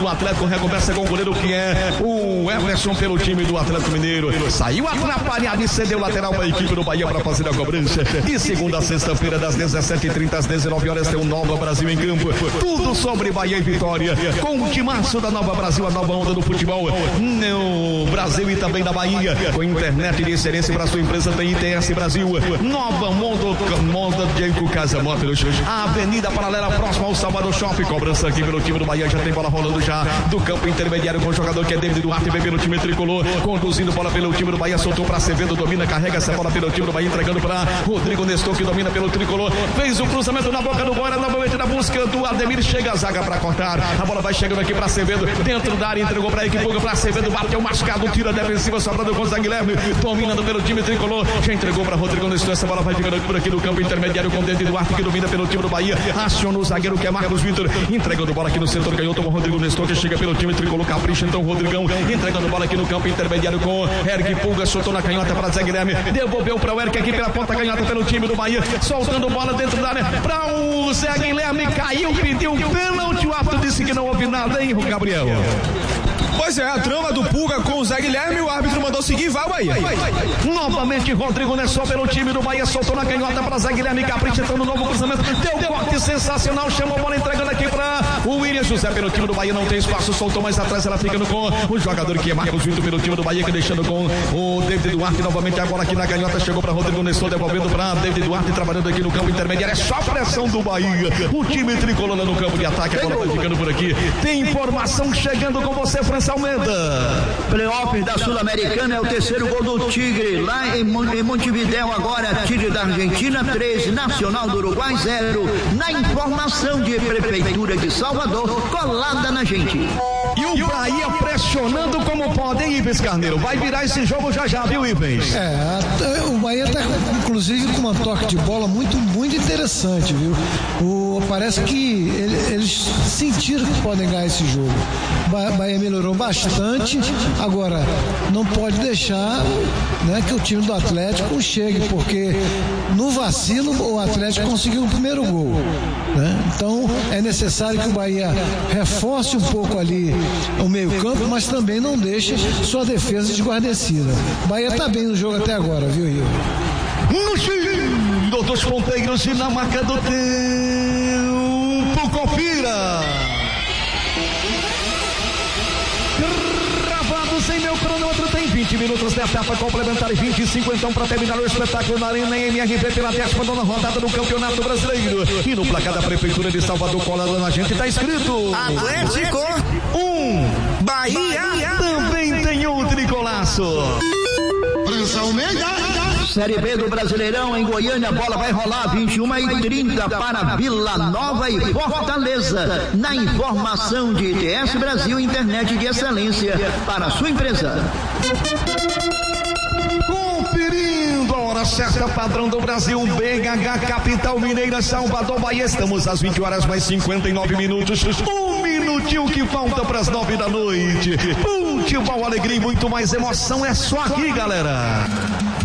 do Atlético, recomeça com o goleiro que é o Everson pelo time do Atlético Mineiro. Saiu atrapalhado e cedeu lateral para a equipe do Bahia para fazer a cobrança. E segunda a sexta-feira, das 17h30 às 19 horas, tem um Nova Brasil em campo. Tudo sobre Bahia e Vitória, com o timaço da Nova Brasil, a nova onda do futebol no Brasil e também da Bahia, com internet de excelência para sua empresa. Tem ITS Brasil, Nova Moda Diego Casa Móveis, a Avenida Paralela próxima ao Salvador Shopping. Cobrança aqui pelo time do Bahia, já tem bola rolando já do campo intermediário com o jogador que é David Duarte, vem pelo time tricolor, conduzindo bola pelo time do Bahia, soltou para Acevedo, domina, carrega essa bola pelo time do Bahia, entregando para Rodrigo Nestor, que domina pelo tricolor, fez o cruzamento na boca do Boira, novamente na busca do Ademir, chega a zaga para cortar, a bola vai chegando aqui para Acevedo, dentro da área, entregou para a equipe, para Acevedo, bateu machucado, tira a defensiva, sobrando com o Zé Guilherme, dominando pelo time tricolor, já entregou para Rodrigo Nestor, essa bola vai ficando por aqui no campo intermediário com o David Duarte, que domina pelo time do Bahia, aciona o zagueiro que é Marcos Vitor, entregando bola aqui no setor, ganhou com o Rodrigo Nestor, que chega pelo time tricolor, capricha então o Rodrigão, entregando bola aqui no campo intermediário com Eric Pulga, soltou na canhota para Zé Guilherme, devolveu para o Eric aqui pela ponta canhota pelo time do Bahia, soltando bola dentro da área para o Zé Guilherme, caiu, pediu pênalti, o árbitro disse que não houve nada, hein, Gabriel? Pois é, a trama do Pulga com o Zé Guilherme, o árbitro mandou seguir, vai o Bahia. Novamente Rodrigo Nestor pelo time do Bahia, soltou na canhota para Zé Guilherme, capricha no novo cruzamento, deu corte sensacional, chamou a bola entregando aqui para o William José pelo time do Bahia, não tem espaço, soltou mais atrás, ela ficando com o jogador que é Marcos Vitor pelo time do Bahia, que deixando com o David Duarte, novamente agora aqui na canhota, chegou para Rodrigo Nestor, devolvendo para David Duarte, trabalhando aqui no campo intermediário, é só pressão do Bahia, o time tricolor no campo de ataque, a bola vai ficando por aqui, tem informação chegando com você, França Almeida. Playoffs da Sul-Americana é o terceiro gol do Tigre, lá em Montevidéu agora, Tigre da Argentina 3, Nacional do Uruguai 0, na informação de Prefeitura de Salvador, colada na gente. E o Bahia pressionando como pode, hein, Ives Carneiro? Vai virar esse jogo já, viu, Ives? O Bahia tá inclusive com uma toque de bola muito interessante, viu? Parece que eles sentiram que podem ganhar esse jogo. O Bahia melhorou bastante, agora não pode deixar, né, que o time do Atlético chegue, porque no vacilo o Atlético conseguiu o primeiro gol, né? Então é necessário que o Bahia reforce um pouco ali o meio campo, mas também não deixe sua defesa desguarnecida. O Bahia tá bem no jogo até agora, viu, Rio? No giro dos ponteiros e na marca do tempo, confira! Em meu cronômetro tem 20 minutos da etapa complementar e 25 então para terminar o espetáculo na Arena MRV pela 19ª rodada do Campeonato Brasileiro. E no placar da Prefeitura de Salvador, colado na gente, tá escrito Atlético 1, Bahia. Também tem um tricolaço. França Almeida. Série B do Brasileirão em Goiânia, a bola vai rolar 21h30 para Vila Nova e Fortaleza. Na informação de ITS Brasil, internet de excelência para a sua empresa. Conferindo a hora certa, padrão do Brasil, BH, capital mineira, Salvador, Bahia. Estamos às 20 horas mais 59 minutos. Um minutinho que falta para as 9 da noite. Futebol, alegria e muito mais emoção. É só aqui, galera.